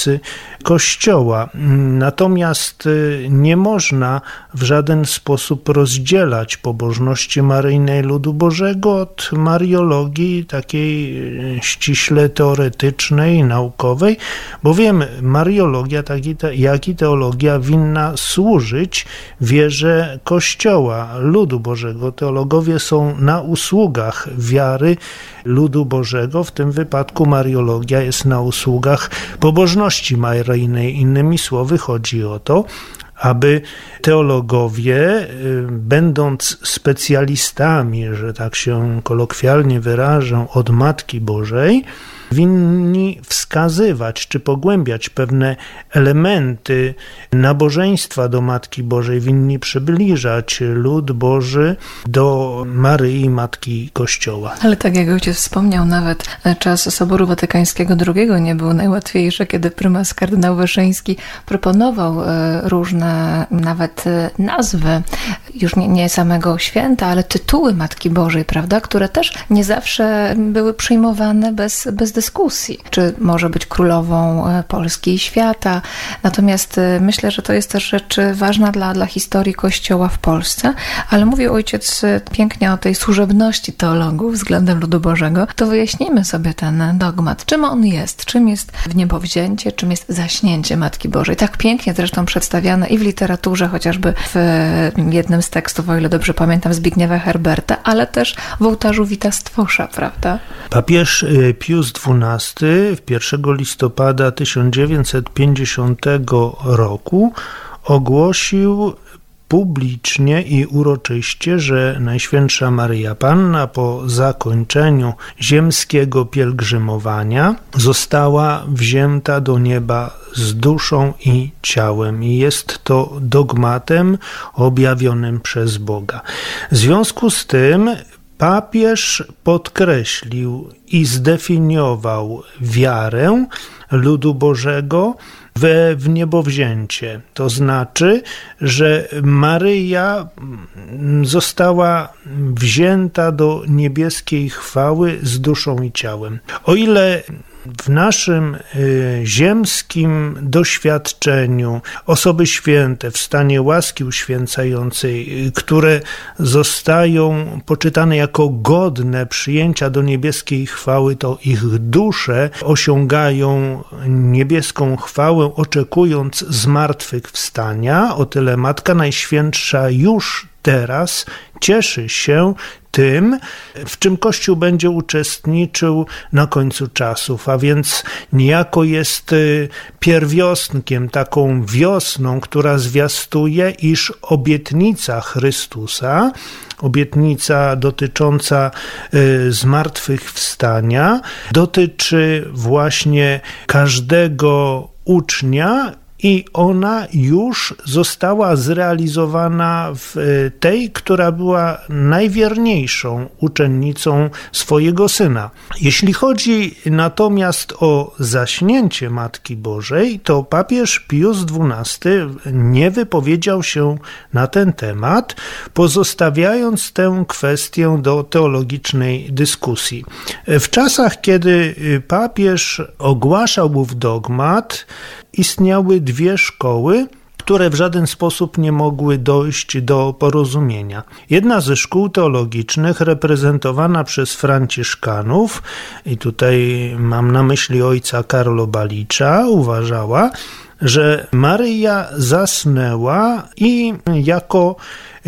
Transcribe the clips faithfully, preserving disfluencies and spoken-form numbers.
tajemnicy Kościoła. Natomiast nie można w żaden sposób rozdzielać pobożności maryjnej ludu Bożego od mariologii takiej ściśle teoretycznej, naukowej, bowiem mariologia, tak i te, jak i teologia winna służyć wierze Kościoła, ludu Bożego. Teologowie są na usługach wiary ludu Bożego, w tym wypadku mariologia jest na usługach pobożności maryjnej. Innymi słowy, chodzi o to, aby teologowie, będąc specjalistami, że tak się kolokwialnie wyrażę, od Matki Bożej, winni wskazywać czy pogłębiać pewne elementy nabożeństwa do Matki Bożej, winni przybliżać lud Boży do Maryi, Matki Kościoła. Ale tak jak ojciec wspomniał, nawet czas Soboru Watykańskiego drugiego nie był najłatwiejszy, kiedy prymas kardynał Wyszyński proponował różne nawet nazwy, już nie, nie samego święta, ale tytuły Matki Bożej, prawda, które też nie zawsze były przyjmowane bez, bez dyskusji, czy może być królową Polski i świata. Natomiast myślę, że to jest też rzecz ważna dla, dla historii Kościoła w Polsce, ale mówił ojciec pięknie o tej służebności teologów względem ludu Bożego. To wyjaśnijmy sobie ten dogmat. Czym on jest? Czym jest wniebowzięcie? Czym jest zaśnięcie Matki Bożej? Tak pięknie zresztą przedstawiane i w literaturze, chociażby w jednym z tekstów, o ile dobrze pamiętam, Zbigniewa Herberta, ale też w ołtarzu Wita Stwosza, prawda? Papież Pius dwunasty pierwszego listopada tysiąc dziewięćset pięćdziesiątego roku ogłosił publicznie i uroczyście, że Najświętsza Maryja Panna po zakończeniu ziemskiego pielgrzymowania została wzięta do nieba z duszą i ciałem i jest to dogmatem objawionym przez Boga. W związku z tym papież podkreślił i zdefiniował wiarę ludu Bożego we wniebowzięcie. To znaczy, że Maryja została wzięta do niebieskiej chwały z duszą i ciałem. O ile w naszym y, ziemskim doświadczeniu osoby święte w stanie łaski uświęcającej, y, które zostają poczytane jako godne przyjęcia do niebieskiej chwały, to ich dusze osiągają niebieską chwałę, oczekując zmartwychwstania. O tyle Matka Najświętsza już teraz cieszy się tym, w czym Kościół będzie uczestniczył na końcu czasów, a więc niejako jest pierwiostnkiem, taką wiosną, która zwiastuje, iż obietnica Chrystusa, obietnica dotycząca zmartwychwstania, dotyczy właśnie każdego ucznia, i ona już została zrealizowana w tej, która była najwierniejszą uczennicą swojego Syna. Jeśli chodzi natomiast o zaśnięcie Matki Bożej, to papież Pius dwunasty nie wypowiedział się na ten temat, pozostawiając tę kwestię do teologicznej dyskusji. W czasach, kiedy papież ogłaszał ów dogmat, istniały dwie szkoły, które w żaden sposób nie mogły dojść do porozumienia. Jedna ze szkół teologicznych, reprezentowana przez franciszkanów, i tutaj mam na myśli ojca Karlo Balicza, uważała, że Maryja zasnęła i jako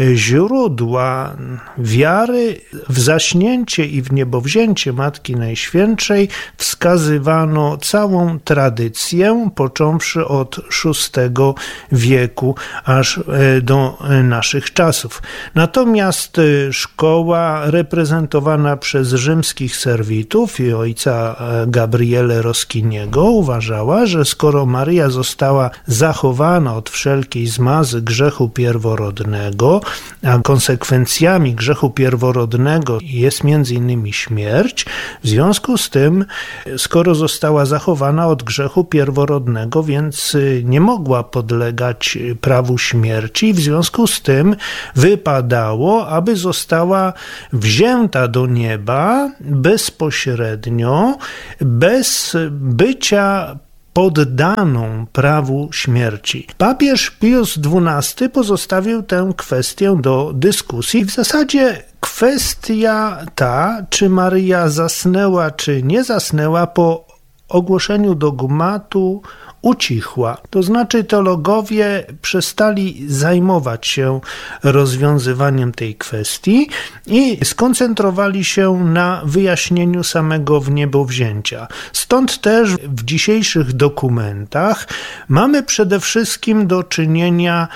źródła wiary w zaśnięcie i w niebowzięcie Matki Najświętszej wskazywano całą tradycję, począwszy od szóstego wieku aż do naszych czasów. Natomiast szkoła reprezentowana przez rzymskich serwitów i ojca Gabriele Roskiniego uważała, że skoro Maryja została zachowana od wszelkiej zmazy grzechu pierworodnego, a konsekwencjami grzechu pierworodnego jest między innymi śmierć, w związku z tym, skoro została zachowana od grzechu pierworodnego, więc nie mogła podlegać prawu śmierci, w związku z tym wypadało, aby została wzięta do nieba bezpośrednio, bez bycia poddaną prawu śmierci. Papież Pius dwunasty pozostawił tę kwestię do dyskusji. W zasadzie kwestia ta, czy Maryja zasnęła, czy nie zasnęła, po ogłoszeniu dogmatu ucichła. To znaczy teologowie przestali zajmować się rozwiązywaniem tej kwestii i skoncentrowali się na wyjaśnieniu samego wniebowzięcia. Stąd też w dzisiejszych dokumentach mamy przede wszystkim do czynienia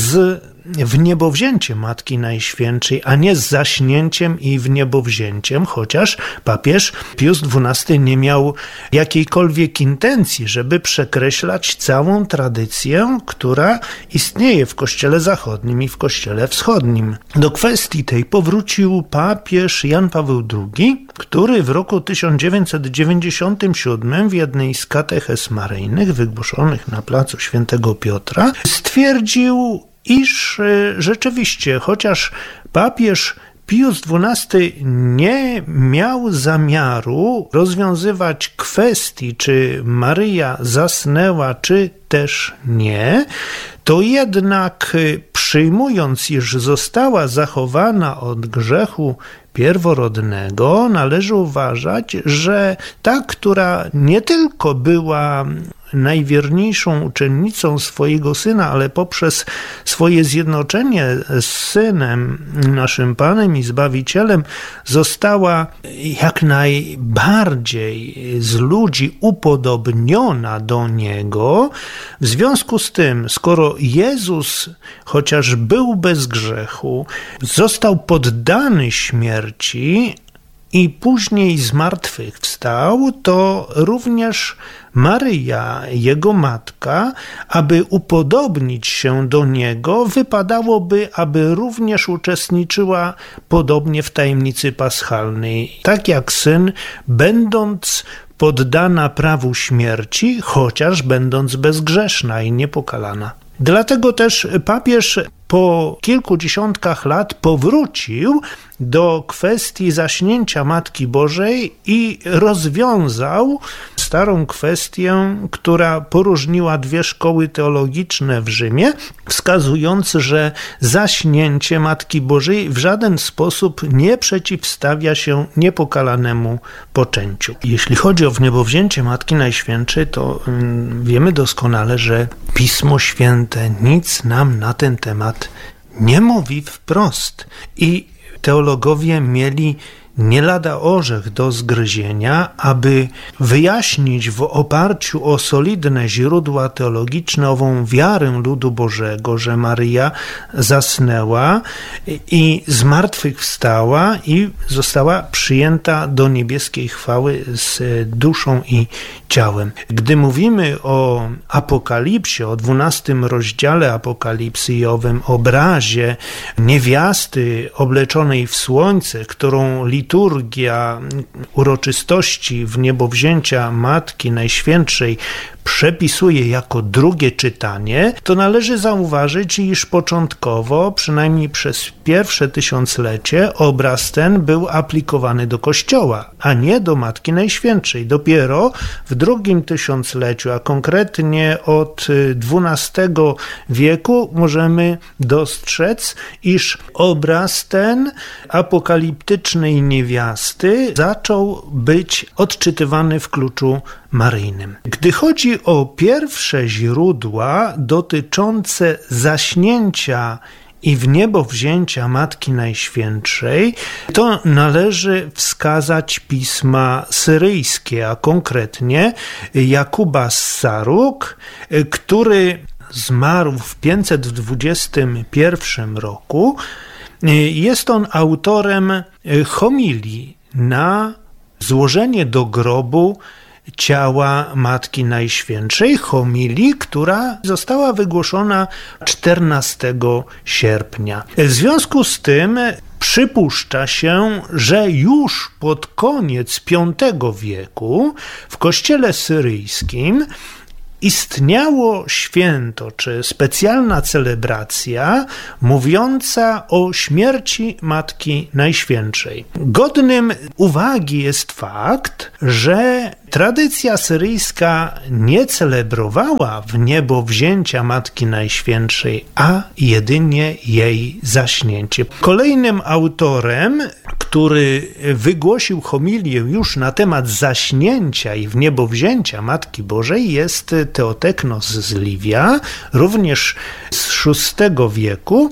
z wniebowzięciem Matki Najświętszej, a nie z zaśnięciem i wniebowzięciem, chociaż papież Pius dwunasty nie miał jakiejkolwiek intencji, żeby przekreślać całą tradycję, która istnieje w Kościele Zachodnim i w Kościele Wschodnim. Do kwestii tej powrócił papież Jan Paweł drugi, który w roku tysiąc dziewięćset dziewięćdziesiątym siódmym w jednej z katechez maryjnych wygłoszonych na placu Świętego Piotra stwierdził, iż rzeczywiście, chociaż papież Pius dwunasty nie miał zamiaru rozwiązywać kwestii, czy Maryja zasnęła, czy też nie, to jednak przyjmując, iż została zachowana od grzechu pierworodnego, należy uważać, że ta, która nie tylko była najwierniejszą uczennicą swojego Syna, ale poprzez swoje zjednoczenie z Synem, naszym Panem i Zbawicielem, została jak najbardziej z ludzi upodobniona do Niego. W związku z tym, skoro Jezus, chociaż był bez grzechu, został poddany śmierci i później zmartwychwstał, to również Maryja, jego matka, aby upodobnić się do Niego, wypadałoby, aby również uczestniczyła podobnie w tajemnicy paschalnej, tak jak Syn, będąc poddana prawu śmierci, chociaż będąc bezgrzeszna i niepokalana. Dlatego też papież po kilku dziesiątkach lat powrócił do kwestii zaśnięcia Matki Bożej i rozwiązał starą kwestię, która poróżniła dwie szkoły teologiczne w Rzymie, wskazując, że zaśnięcie Matki Bożej w żaden sposób nie przeciwstawia się niepokalanemu poczęciu. Jeśli chodzi o wniebowzięcie Matki Najświętszej, to wiemy doskonale, że Pismo Święte nic nam na ten temat nie mówi wprost i teologowie mieli nie lada orzech do zgryzienia, aby wyjaśnić w oparciu o solidne źródła teologiczne ową wiarę ludu Bożego, że Maryja zasnęła i zmartwychwstała i została przyjęta do niebieskiej chwały z duszą i ciałem. Gdy mówimy o Apokalipsie, o dwunastym rozdziale Apokalipsy i owym obrazie niewiasty obleczonej w słońce, którą liturgia uroczystości wniebowzięcia Matki Najświętszej przepisuje jako drugie czytanie, to należy zauważyć, iż początkowo, przynajmniej przez pierwsze tysiąclecie, obraz ten był aplikowany do Kościoła, a nie do Matki Najświętszej. Dopiero w drugim tysiącleciu, a konkretnie od dwunastego wieku, możemy dostrzec, iż obraz ten apokaliptycznej niewiasty zaczął być odczytywany w kluczu maryjnym. Gdy chodzi o pierwsze źródła dotyczące zaśnięcia i wniebowzięcia Matki Najświętszej, to należy wskazać pisma syryjskie, a konkretnie Jakuba z Saruk, który zmarł w pięćset dwudziestym pierwszym roku. Jest on autorem homilii na złożenie do grobu ciała Matki Najświętszej, homilii, która została wygłoszona czternastego sierpnia. W związku z tym przypuszcza się, że już pod koniec piątego wieku w kościele syryjskim istniało święto czy specjalna celebracja mówiąca o śmierci Matki Najświętszej. Godnym uwagi jest fakt, że tradycja syryjska nie celebrowała wniebowzięcia Matki Najświętszej, a jedynie jej zaśnięcie. Kolejnym autorem, który wygłosił homilię już na temat zaśnięcia i wniebowzięcia Matki Bożej, jest Teoteknos z Livia, również z szóstego wieku,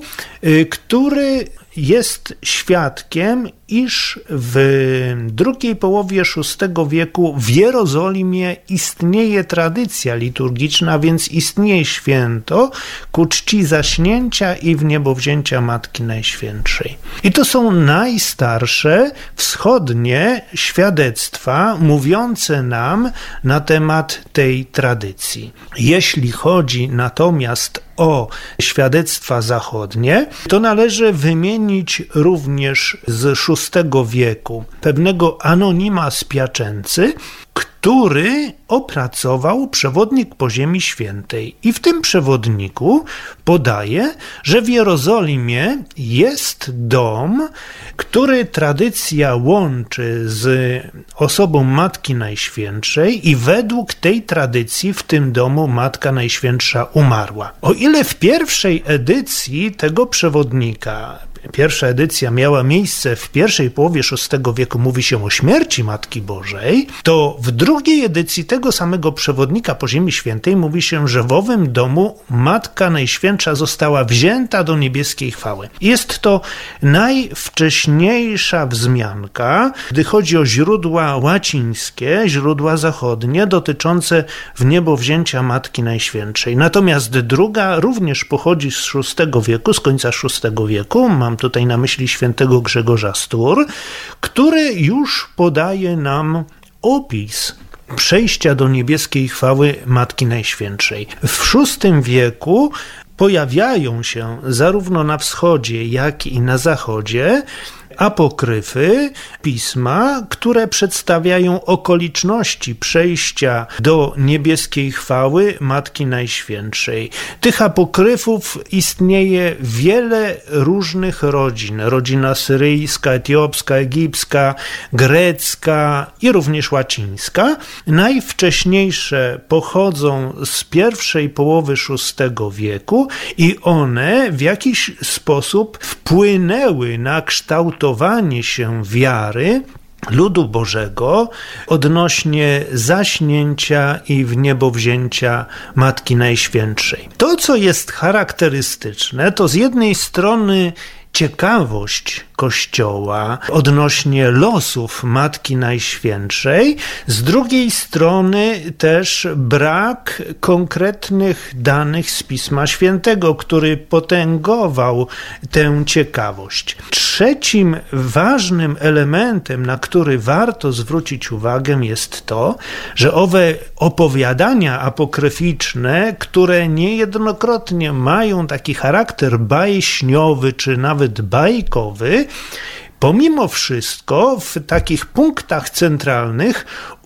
który jest świadkiem, iż w drugiej połowie szóstego wieku w Jerozolimie istnieje tradycja liturgiczna, więc istnieje święto ku czci zaśnięcia i wniebowzięcia Matki Najświętszej. I to są najstarsze wschodnie świadectwa mówiące nam na temat tej tradycji. Jeśli chodzi natomiast o świadectwa zachodnie, to należy wymienić również z szóstego wieku pewnego Anonima z Piacenzy, który opracował przewodnik po Ziemi Świętej. I w tym przewodniku podaje, że w Jerozolimie jest dom, który tradycja łączy z osobą Matki Najświętszej i według tej tradycji w tym domu Matka Najświętsza umarła. O ile w pierwszej edycji tego przewodnika, pierwsza edycja miała miejsce w pierwszej połowie szóstego wieku, mówi się o śmierci Matki Bożej, to w drugiej edycji tego samego przewodnika po Ziemi Świętej mówi się, że w owym domu Matka Najświętsza została wzięta do niebieskiej chwały. Jest to najwcześniejsza wzmianka, gdy chodzi o źródła łacińskie, źródła zachodnie dotyczące wniebowzięcia Matki Najświętszej. Natomiast druga również pochodzi z szóstego wieku, z końca szóstego wieku, mam tutaj na myśli świętego Grzegorza z Tours, który już podaje nam opis przejścia do niebieskiej chwały Matki Najświętszej. W szóstym wieku pojawiają się zarówno na wschodzie, jak i na zachodzie apokryfy, pisma, które przedstawiają okoliczności przejścia do niebieskiej chwały Matki Najświętszej. Tych apokryfów istnieje wiele różnych rodzin. Rodzina syryjska, etiopska, egipska, grecka i również łacińska. Najwcześniejsze pochodzą z pierwszej połowy szóstego wieku i one w jakiś sposób wpłynęły na kształtowanie się wiary ludu Bożego odnośnie zaśnięcia i wniebowzięcia Matki Najświętszej. To, co jest charakterystyczne, to z jednej strony ciekawość Kościoła odnośnie losów Matki Najświętszej, z drugiej strony też brak konkretnych danych z Pisma Świętego, który potęgował tę ciekawość. Trzecim ważnym elementem, na który warto zwrócić uwagę, jest to, że owe opowiadania apokryficzne, które niejednokrotnie mają taki charakter baśniowy czy nawet bajkowy, pomimo wszystko w takich punktach centralnych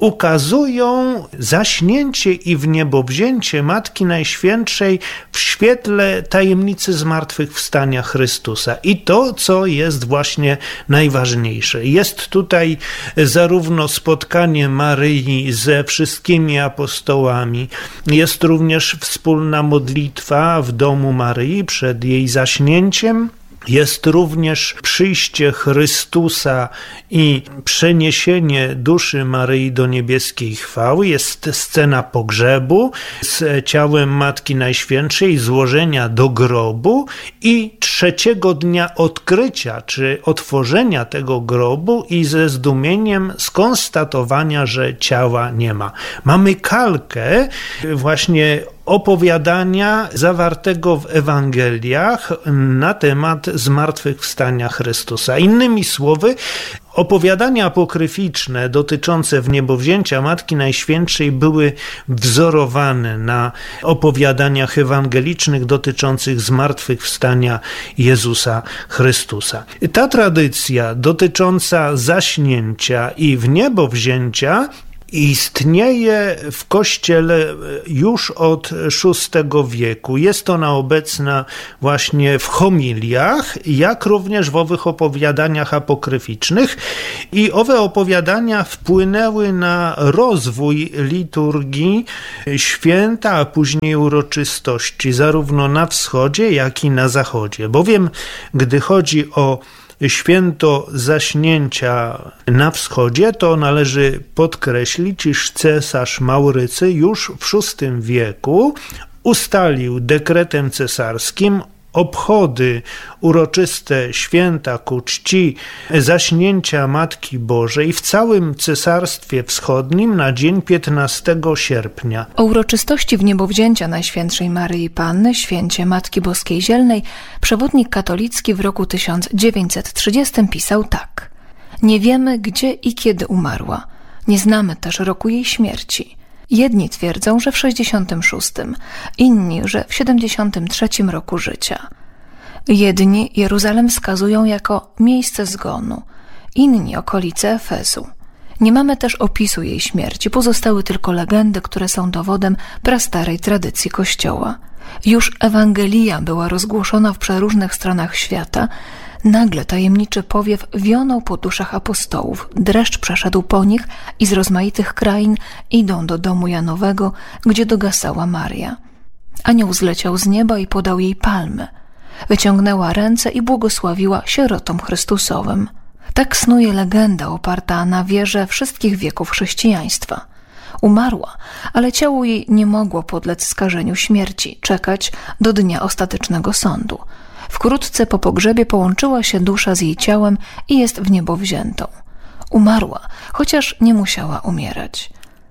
ukazują zaśnięcie i wniebowzięcie Matki Najświętszej w świetle tajemnicy zmartwychwstania Chrystusa. I to, co jest właśnie najważniejsze. Jest tutaj zarówno spotkanie Maryi ze wszystkimi apostołami, jest również wspólna modlitwa w domu Maryi przed jej zaśnięciem, jest również przyjście Chrystusa i przeniesienie duszy Maryi do niebieskiej chwały. Jest scena pogrzebu z ciałem Matki Najświętszej, złożenia do grobu i trzeciego dnia odkrycia czy otworzenia tego grobu i ze zdumieniem skonstatowania, że ciała nie ma. Mamy kalkę właśnie opowiadania zawartego w Ewangeliach na temat zmartwychwstania Chrystusa. Innymi słowy, opowiadania apokryficzne dotyczące wniebowzięcia Matki Najświętszej były wzorowane na opowiadaniach ewangelicznych dotyczących zmartwychwstania Jezusa Chrystusa. Ta tradycja dotycząca zaśnięcia i wniebowzięcia istnieje w Kościele już od szóstego wieku. Jest ona obecna właśnie w homiliach, jak również w owych opowiadaniach apokryficznych. I owe opowiadania wpłynęły na rozwój liturgii święta, a później uroczystości, zarówno na wschodzie, jak i na zachodzie. Bowiem, gdy chodzi o święto zaśnięcia na wschodzie, to należy podkreślić, iż cesarz Maurycy już w szóstym wieku ustalił dekretem cesarskim obchody uroczyste święta ku czci zaśnięcia Matki Bożej w całym Cesarstwie Wschodnim na dzień piętnastego sierpnia. O uroczystości wniebowzięcia Najświętszej Maryi Panny, święcie Matki Boskiej Zielnej, przewodnik katolicki w roku tysiąc dziewięćset trzydziestym pisał tak. Nie wiemy, gdzie i kiedy umarła. Nie znamy też roku jej śmierci. Jedni twierdzą, że w sześćdziesiątym szóstym, inni, że w siedemdziesiątym trzecim roku życia. Jedni Jeruzalem wskazują jako miejsce zgonu, inni okolice Efezu. Nie mamy też opisu jej śmierci, pozostały tylko legendy, które są dowodem prastarej tradycji Kościoła. Już Ewangelia była rozgłoszona w przeróżnych stronach świata. Nagle tajemniczy powiew wionął po duszach apostołów, dreszcz przeszedł po nich i z rozmaitych krain idą do domu Janowego, gdzie dogasała Maria. Anioł zleciał z nieba i podał jej palmy. Wyciągnęła ręce i błogosławiła sierotom Chrystusowym. Tak snuje legenda oparta na wierze wszystkich wieków chrześcijaństwa. Umarła, ale ciało jej nie mogło podlec skażeniu śmierci, czekać do dnia ostatecznego sądu. Wkrótce po pogrzebie połączyła się dusza z jej ciałem i jest w niebo wziętą. Umarła, chociaż nie musiała umierać.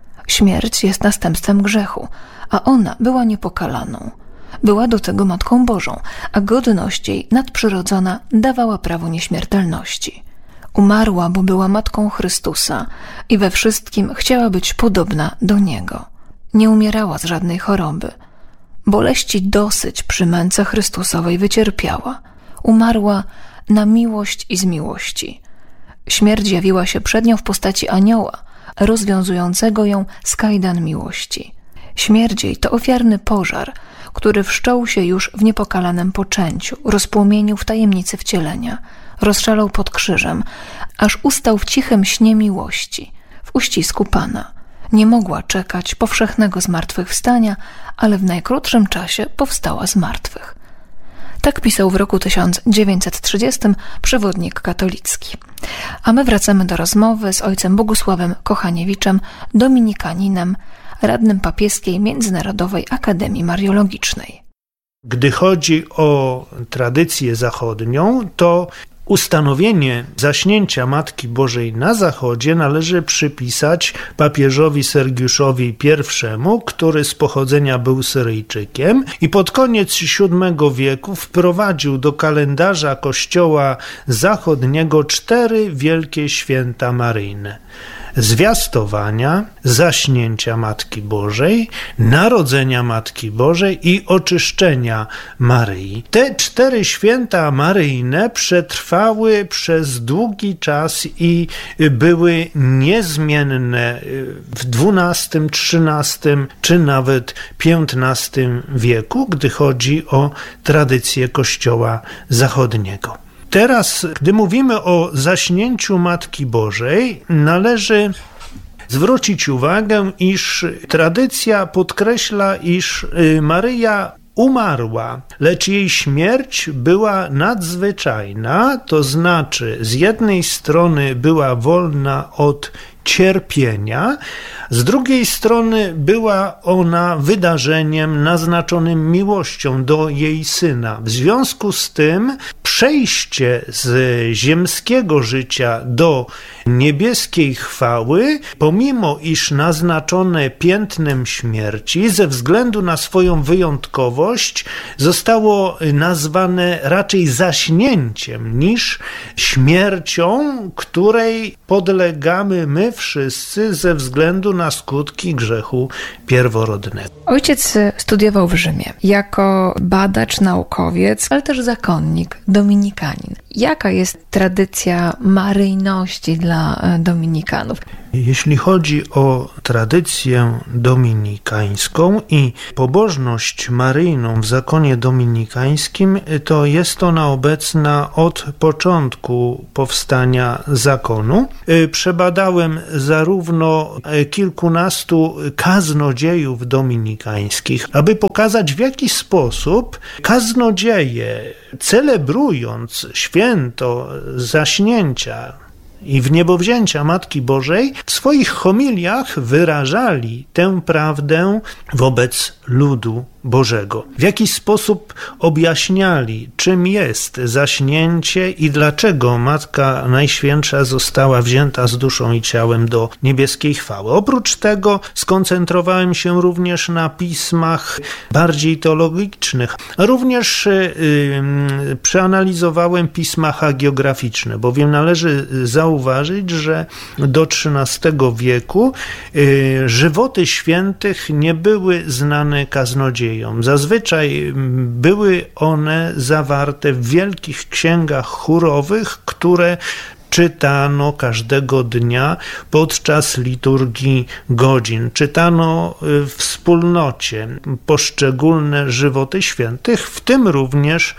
Śmierć jest następstwem grzechu, a ona była niepokalaną. Była do tego Matką Bożą, a godność jej nadprzyrodzona dawała prawo nieśmiertelności. Umarła, bo była Matką Chrystusa i we wszystkim chciała być podobna do Niego. Nie umierała z żadnej choroby. Boleści dosyć przy męce Chrystusowej wycierpiała. Umarła na miłość i z miłości. Śmierć jawiła się przed nią w postaci anioła, rozwiązującego ją z kajdan miłości. Śmierć jej to ofiarny pożar, który wszczął się już w niepokalanym poczęciu, rozpłomienił w tajemnicy wcielenia, rozszalał pod krzyżem, aż ustał w cichym śnie miłości, w uścisku Pana. Nie mogła czekać powszechnego zmartwychwstania, ale w najkrótszym czasie powstała z martwych. Tak pisał w roku tysiąc dziewięćset trzydziestym przewodnik katolicki. A my wracamy do rozmowy z ojcem Bogusławem Kochaniewiczem, dominikaninem, radnym papieskiej Międzynarodowej Akademii Mariologicznej. Gdy chodzi o tradycję zachodnią, to ustanowienie zaśnięcia Matki Bożej na Zachodzie należy przypisać papieżowi Sergiuszowi pierwszemu, który z pochodzenia był Syryjczykiem i pod koniec siódmego wieku wprowadził do kalendarza Kościoła Zachodniego cztery wielkie święta maryjne: zwiastowania, zaśnięcia Matki Bożej, narodzenia Matki Bożej i oczyszczenia Maryi. Te cztery święta maryjne przetrwały przez długi czas i były niezmienne w dwunastym, trzynastym czy nawet piętnastym wieku, gdy chodzi o tradycję Kościoła Zachodniego. Teraz, gdy mówimy o zaśnięciu Matki Bożej, należy zwrócić uwagę, iż tradycja podkreśla, iż Maryja umarła, lecz jej śmierć była nadzwyczajna, to znaczy z jednej strony była wolna od cierpienia, z drugiej strony była ona wydarzeniem naznaczonym miłością do jej Syna. W związku z tym przejście z ziemskiego życia do niebieskiej chwały, pomimo iż naznaczone piętnem śmierci, ze względu na swoją wyjątkowość, zostało nazwane raczej zaśnięciem niż śmiercią, której podlegamy my wszyscy ze względu na skutki grzechu pierworodnego. Ojciec studiował w Rzymie jako badacz, naukowiec, ale też zakonnik, dominikanin. Jaka jest tradycja maryjności dla dominikanów? Jeśli chodzi o tradycję dominikańską i pobożność maryjną w zakonie dominikańskim, to jest ona obecna od początku powstania zakonu. Przebadałem zarówno kilkunastu kaznodziejów dominikańskich, aby pokazać, w jaki sposób kaznodzieje, celebrując święto zaśnięcia i wniebowzięcia Matki Bożej, w swoich homiliach wyrażali tę prawdę wobec ludu Bożego. W jaki sposób objaśniali, czym jest zaśnięcie i dlaczego Matka Najświętsza została wzięta z duszą i ciałem do niebieskiej chwały. Oprócz tego skoncentrowałem się również na pismach bardziej teologicznych. Również yy, przeanalizowałem pisma hagiograficzne, bowiem należy zauważyć, że do trzynastego wieku yy, żywoty świętych nie były znane kaznodziejom. Zazwyczaj były one zawarte w wielkich księgach chórowych, które czytano każdego dnia podczas liturgii godzin. Czytano w wspólnocie poszczególne żywoty świętych, w tym również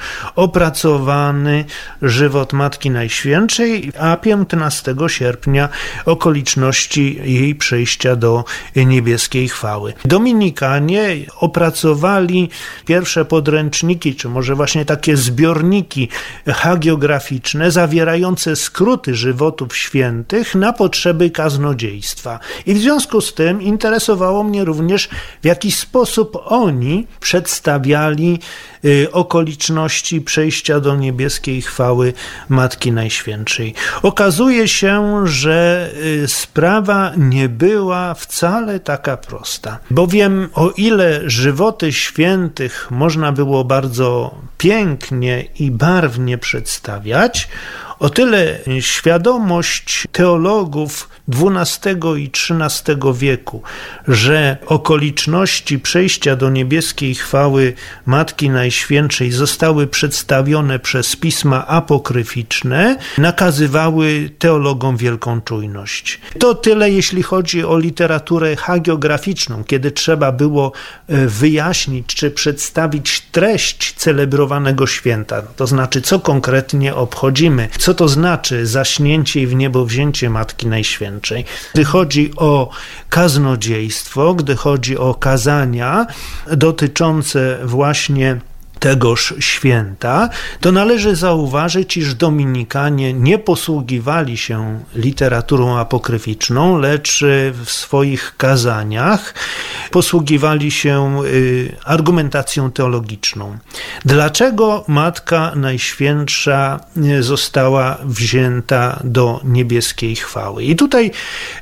opracowany żywot Matki Najświętszej, a piętnastego sierpnia okoliczności jej przejścia do niebieskiej chwały. Dominikanie opracowali pierwsze podręczniki, czy może właśnie takie zbiorniki hagiograficzne zawierające skróty żywotów świętych na potrzeby kaznodziejstwa. I w związku z tym interesowało mnie również, w jaki sposób oni przedstawiali y, okoliczności przejścia do niebieskiej chwały Matki Najświętszej. Okazuje się, że y, sprawa nie była wcale taka prosta, bowiem o ile żywoty świętych można było bardzo pięknie i barwnie przedstawiać, o tyle świadomość teologów dwunastego i trzynastego wieku, że okoliczności przejścia do niebieskiej chwały Matki Najświętszej zostały przedstawione przez pisma apokryficzne, nakazywały teologom wielką czujność. To tyle, jeśli chodzi o literaturę hagiograficzną, kiedy trzeba było wyjaśnić czy przedstawić treść celebrowanego święta, to znaczy co konkretnie obchodzimy, co to znaczy zaśnięcie i wniebowzięcie Matki Najświętszej. Gdy chodzi o kaznodziejstwo, gdy chodzi o kazania dotyczące właśnie tegoż święta, to należy zauważyć, iż Dominikanie nie posługiwali się literaturą apokryficzną, lecz w swoich kazaniach posługiwali się argumentacją teologiczną. Dlaczego Matka Najświętsza została wzięta do niebieskiej chwały? I tutaj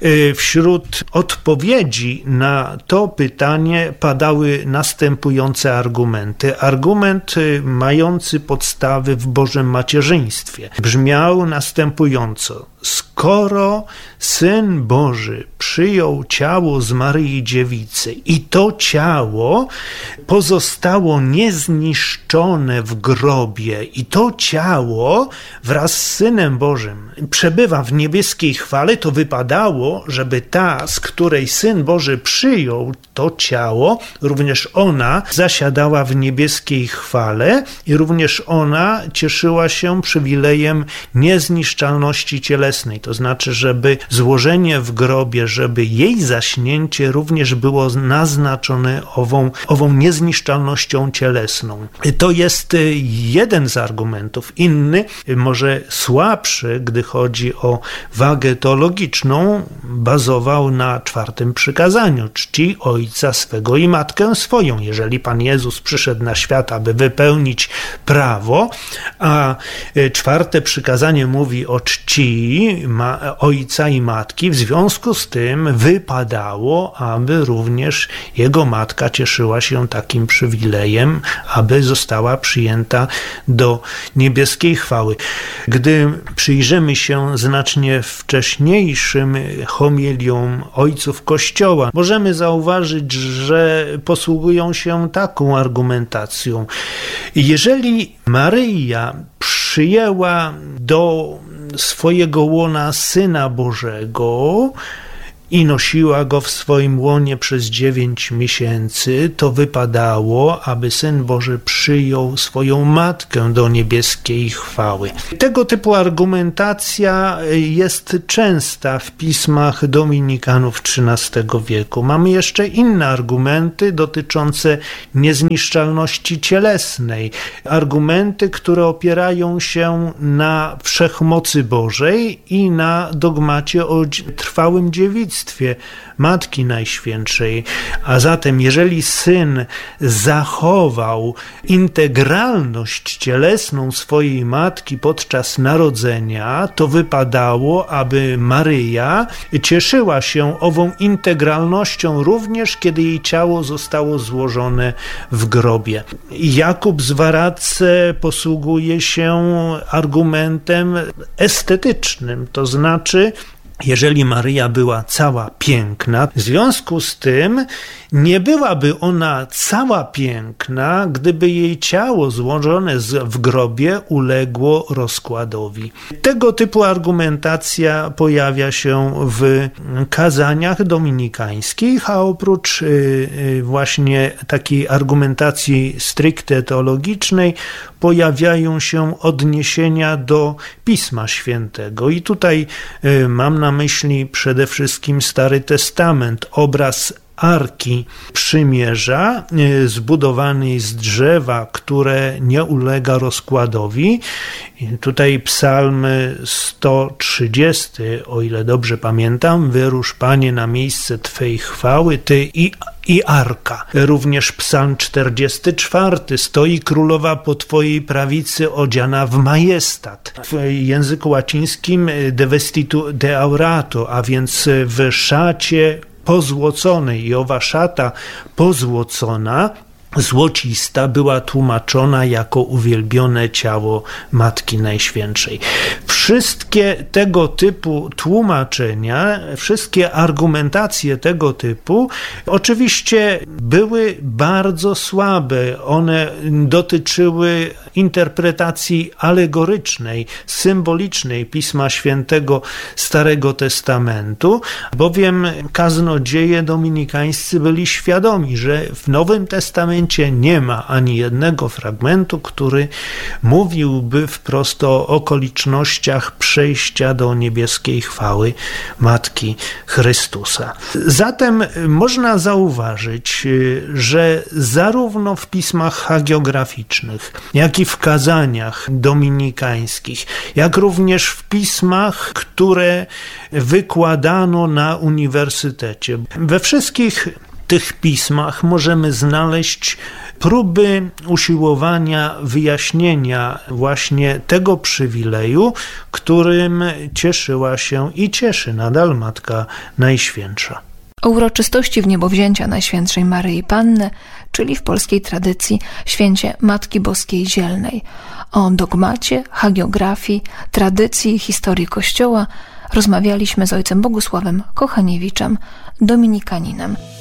wśród odpowiedzi na to pytanie padały następujące argumenty. Argument mający podstawy w Bożym macierzyństwie brzmiał następująco: skoro Syn Boży przyjął ciało z Maryi Dziewicy i to ciało pozostało niezniszczone w grobie i to ciało wraz z Synem Bożym przebywa w niebieskiej chwale, to wypadało, żeby ta, z której Syn Boży przyjął to ciało, również ona zasiadała w niebieskiej chwale i również ona cieszyła się przywilejem niezniszczalności cielesnej. To znaczy, żeby złożenie w grobie, żeby jej zaśnięcie również było naznaczone ową, ową niezniszczalnością cielesną. To jest jeden z argumentów. Inny, może słabszy, gdy chodzi o wagę teologiczną, bazował na czwartym przykazaniu: czci ojca swego i matkę swoją. Jeżeli Pan Jezus przyszedł na świat, aby wypełnić prawo, a czwarte przykazanie mówi o czci ma, ojca i matki, w związku z tym wypadało, aby również jego matka cieszyła się takim przywilejem, aby została przyjęta do niebieskiej chwały. Gdy przyjrzymy się znacznie wcześniejszym homiliom ojców Kościoła, możemy zauważyć, że posługują się taką argumentacją. Jeżeli Maryja przyjęła do swojego łona Syna Bożego i nosiła go w swoim łonie przez dziewięć miesięcy, to wypadało, aby Syn Boży przyjął swoją matkę do niebieskiej chwały. Tego typu argumentacja jest częsta w pismach dominikanów trzynastego wieku. Mamy jeszcze inne argumenty dotyczące niezniszczalności cielesnej. Argumenty, które opierają się na wszechmocy Bożej i na dogmacie o trwałym dziewictwie Matki Najświętszej. A zatem, jeżeli Syn zachował integralność cielesną swojej matki podczas narodzenia, to wypadało, aby Maryja cieszyła się ową integralnością również, kiedy jej ciało zostało złożone w grobie. Jakub z Waradce posługuje się argumentem estetycznym, to znaczy, jeżeli Maryja była cała piękna, w związku z tym nie byłaby ona cała piękna, gdyby jej ciało złożone w grobie uległo rozkładowi. Tego typu argumentacja pojawia się w kazaniach dominikańskich, a oprócz właśnie takiej argumentacji stricte teologicznej pojawiają się odniesienia do Pisma Świętego. I tutaj mam na myśli przede wszystkim Stary Testament, obraz Arki Przymierza, zbudowanej z drzewa, które nie ulega rozkładowi. Tutaj psalm sto trzydziesty, o ile dobrze pamiętam, wyrusz Panie na miejsce Twej chwały, Ty i, i Arka. Również psalm czterdziesty czwarty, stoi królowa po Twojej prawicy odziana w majestat. W języku łacińskim de vestitu de aurato, a więc w szacie pozłoconej, i owa szata pozłocona, złocista, była tłumaczona jako uwielbione ciało Matki Najświętszej. Wszystkie tego typu tłumaczenia, wszystkie argumentacje tego typu oczywiście były bardzo słabe. One dotyczyły interpretacji alegorycznej, symbolicznej Pisma Świętego Starego Testamentu, bowiem kaznodzieje dominikańscy byli świadomi, że w Nowym Testamencie nie ma ani jednego fragmentu, który mówiłby wprost o okolicznościach przejścia do niebieskiej chwały Matki Chrystusa. Zatem można zauważyć, że zarówno w pismach hagiograficznych, jak i w kazaniach dominikańskich, jak również w pismach, które wykładano na uniwersytecie, we wszystkich tych pismach możemy znaleźć próby usiłowania wyjaśnienia właśnie tego przywileju, którym cieszyła się i cieszy nadal Matka Najświętsza. O uroczystości wniebowzięcia Najświętszej Maryi Panny, czyli w polskiej tradycji święcie Matki Boskiej Zielnej. O dogmacie, hagiografii, tradycji i historii Kościoła rozmawialiśmy z ojcem Bogusławem Kochaniewiczem, dominikaninem.